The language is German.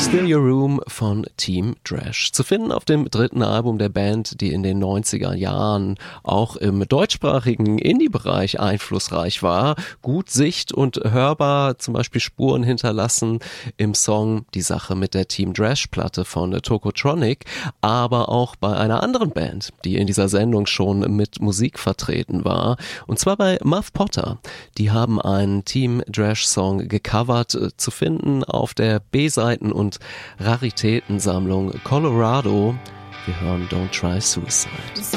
Still Your Room von Team Drash. Zu finden auf dem dritten Album der Band, die in den 90er Jahren auch im deutschsprachigen Indie-Bereich einflussreich war. Gut sicht- und hörbar, zum Beispiel Spuren hinterlassen im Song Die Sache mit der Team Drash-Platte von Tokotronic, aber auch bei einer anderen Band, die in dieser Sendung schon mit Musik vertreten war. Und zwar bei Muff Potter. Die haben einen Team Drash-Song gecovert, zu finden auf der B-Seiten- und Raritätensammlung Colorado. Wir hören Don't Try Suicide.